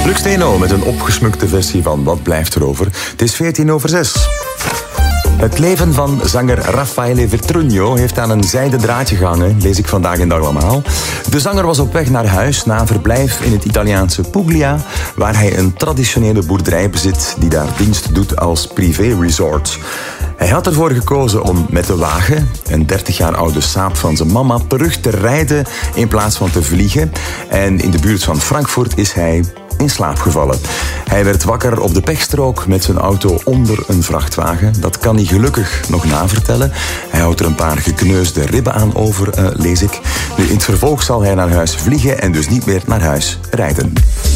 Lux Steno met een opgesmukte versie van Wat blijft er over? Het is 6:14. Het leven van zanger Raffaele Vetrugno heeft aan een zijden draadje gehangen, lees ik vandaag in Dag Allemaal. De zanger was op weg naar huis na een verblijf in het Italiaanse Puglia, waar hij een traditionele boerderij bezit die daar dienst doet als privé-resort. Hij had ervoor gekozen om met de wagen, een 30 jaar oude Saab van zijn mama, terug te rijden in plaats van te vliegen. En in de buurt van Frankfurt is hij in slaap gevallen. Hij werd wakker op de pechstrook met zijn auto onder een vrachtwagen. Dat kan hij gelukkig nog navertellen. Hij houdt er een paar gekneusde ribben aan over, lees ik. Nu, in het vervolg zal hij naar huis vliegen en dus niet meer naar huis rijden.